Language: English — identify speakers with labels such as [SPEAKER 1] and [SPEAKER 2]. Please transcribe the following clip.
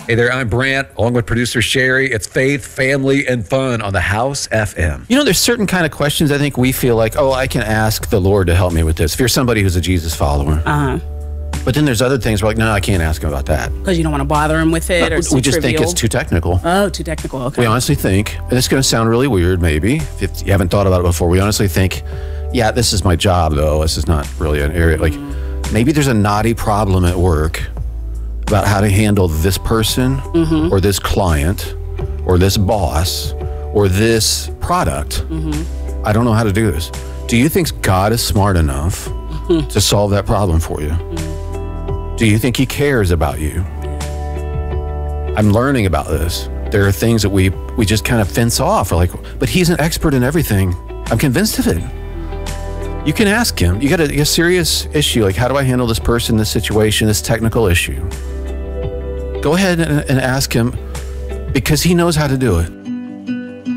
[SPEAKER 1] Hey there, I'm Brant, along with producer Sherry. It's faith, family, and fun on the House FM.
[SPEAKER 2] You know, there's certain kind of questions I think we feel like, oh, I can ask the Lord to help me with this. If you're somebody who's a Jesus follower. But then there's other things where like, no, I can't ask him about that.
[SPEAKER 3] Because you don't want to bother him with it, or it's
[SPEAKER 2] we
[SPEAKER 3] too
[SPEAKER 2] just
[SPEAKER 3] trivial?
[SPEAKER 2] think it's too technical.
[SPEAKER 3] Oh, too technical, okay.
[SPEAKER 2] We honestly think, and it's going to sound really weird maybe, if you haven't thought about it before, we honestly think, yeah, this is my job though. This is not really an area, like maybe there's a knotty problem at work about how to handle this person or this client or this boss or this product. I don't know how to do this. Do you think God is smart enough to solve that problem for you? Do you think he cares about you? I'm learning about this. There are things that we just kind of fence off. We're like, but he's an expert in everything. I'm convinced of it. You can ask him. You got a serious issue, like how do I handle this person, this situation, this technical issue? Go ahead and ask him because he knows how to do it.